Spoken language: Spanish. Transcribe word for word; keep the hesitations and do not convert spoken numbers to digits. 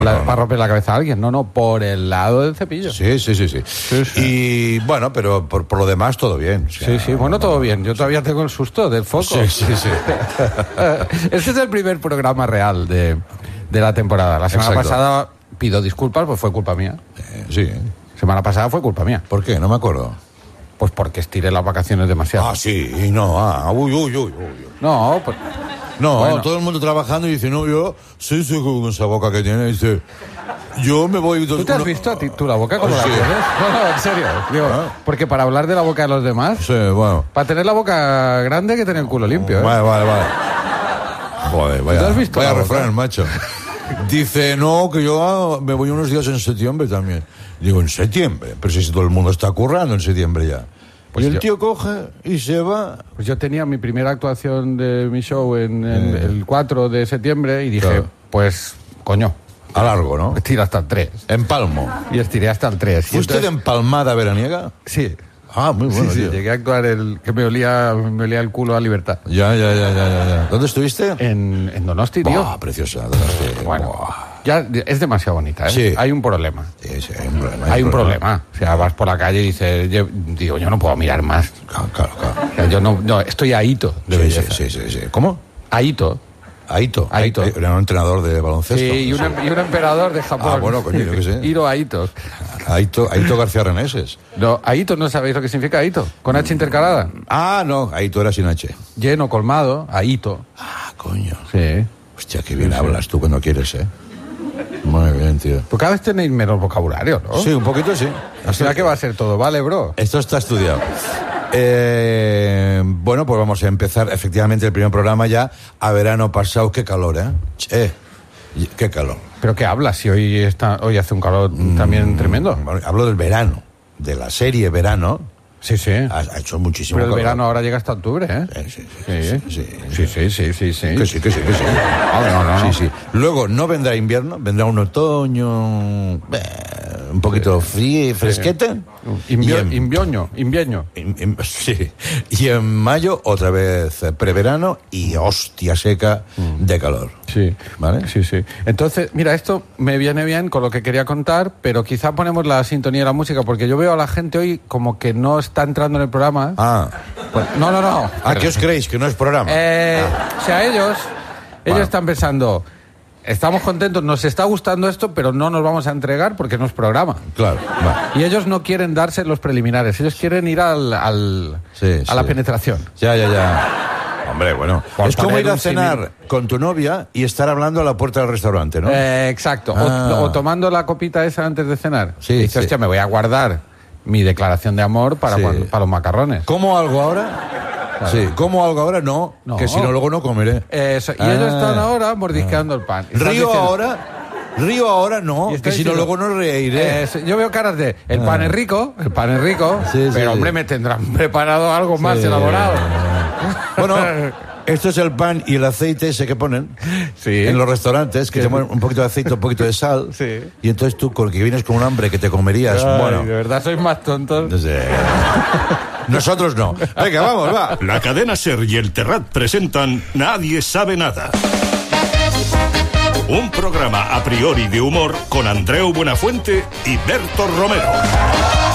La, no, para romper la cabeza a alguien, no, no, por el lado del cepillo. Sí, sí, sí, sí. Sí, sí. Y bueno, pero por, por lo demás todo bien. O sea, Sí, sí, bueno, todo bien. Yo todavía tengo el susto del foco. Sí, sí, sí. Este es el primer programa real de, de la temporada. La semana Exacto. pasada pido disculpas, pues fue culpa mía. Eh, sí. Semana pasada fue culpa mía. ¿Por qué? No me acuerdo. Pues porque estiré las vacaciones demasiado. Ah, sí, y no, ah, uy, uy, uy, uy. No, pues... No, Bueno. todo el mundo trabajando y dice, no, yo, sí, sí, con esa boca que tiene, dice, yo me voy... ¿Tú te has uno- visto a ti, tú la boca como Ah, la sí. tienes? No, no, en serio. Digo, Ah. porque para hablar de la boca de los demás, Sí, bueno. para tener la boca grande hay que tener el culo limpio, ¿eh? Vale, vale, vale. Joder, vaya, ¿Tú has visto vaya la boca? refrán, macho. Dice, no, que yo ah, me voy unos días en septiembre también. Digo, ¿en septiembre? Pero si todo el mundo está currando en septiembre ya. Pues y el yo- tío coge y se va. Pues yo tenía mi primera actuación de mi show en, en Eh. el cuatro de septiembre y dije, Claro. pues, coño, A largo, ¿no? estira hasta el tres. En Palmo. Y estiré hasta el tres. ¿Fue usted empalmada veraniega? Sí. Ah, muy bueno, sí, sí, tío. llegué a actuar el que me olía, me olía el culo a libertad. Ya, ya, ya, ya, ya, ya. ¿Dónde estuviste? En, en Donosti, tío. Buah, preciosa. Donosti. Bueno, Buah. ya es demasiado bonita, ¿eh? Sí. Hay un problema. Sí, sí, hay un problema. Hay un problema. O sea, vas por la calle y dices, yo, digo, yo no puedo mirar más. Claro, claro, claro. O sea, yo no, no, estoy ahito de Sí, belleza. sí, sí, sí, sí. ¿Cómo? Ahito. Aito. Aito. Era un entrenador de baloncesto. Sí, y un, y un emperador de Japón. Ah, bueno, coño, yo qué sé. Hiro Aito. Aito, Aito García Reneses. No, Aito, ¿no sabéis lo que significa Aito? Con H intercalada. Ah, no, Aito era sin H. Lleno, colmado, Aito. Ah, coño. Sí. Hostia, qué bien hablas tú cuando quieres, ¿eh? Muy bien, tío. Pues cada vez tenéis menos vocabulario, ¿no? Sí, un poquito sí. ¿O será que va a ser todo? Vale, bro. Esto está estudiado. Eh, bueno, pues vamos a empezar efectivamente el primer programa ya a verano pasado. Qué calor, ¿eh? Che, y- qué calor. ¿Pero qué hablas si hoy, está, hoy hace un calor también tremendo? Bueno, hablo del verano, de la serie verano. Sí, sí. Ha, ha hecho muchísimo Pero el calor. verano ahora llega hasta octubre, ¿eh? Sí, sí, Sí, sí, sí, sí, sí, sí, sí. Que sí, que sí, que sí. Ah, no, no, no. Sí, sí. Luego no vendrá invierno, vendrá un otoño eh, un poquito frío, fresquete. Invio- Y en- invioño, invieño. in- in- sí. Y en mayo otra vez eh, preverano y hostia seca de calor. Sí, ¿Vale? Sí, sí. Entonces, mira, esto me viene bien con lo que quería contar, pero quizá ponemos la sintonía de la música, porque yo veo a la gente hoy como que no está entrando en el programa. Ah, Pues- no, no, no. ¿a qué os creéis? Que no es programa. Eh, O sea, ellos, ellos Bueno. están pensando, estamos contentos, nos está gustando esto, pero no nos vamos a entregar porque no es programa. Claro, va. Y ellos no quieren darse los preliminares, ellos quieren ir al, al- Sí, a la sí. penetración. Ya, ya, ya. Hombre, bueno. Por Es como poner ir a un cenar con tu novia y estar hablando a la puerta del restaurante, ¿no? Eh, exacto. O- Ah. O, tomando la copita esa antes de cenar. Sí, Y dices, sí. hostia, me voy a guardar mi declaración de amor para, Sí. cuando- para los macarrones. ¿Cómo algo ahora? Sí, ¿cómo algo ahora? No, No. que si no luego no comeré. Eso, y Ah. ellos están ahora mordisqueando el pan. Están Río diciendo- ahora, río ahora no, y está que si no diciendo, luego no reiré. Eso, yo veo caras de, el pan Ah. es rico, el pan es rico, Sí, sí, pero sí. hombre, me tendrán preparado algo más Sí. elaborado. Bueno, esto es el pan y el aceite ese que ponen Sí. en los restaurantes, que Sí. te ponen un poquito de aceite, un poquito de sal. Sí. Y entonces tú, con que vienes con un hambre que te comerías, Ay, bueno. de verdad sois más tontos. Entonces, nosotros no. Venga, vamos, va. La cadena SER y el Terrat presentan Nadie sabe nada. Un programa a priori de humor con Andreu Buenafuente y Berto Romero.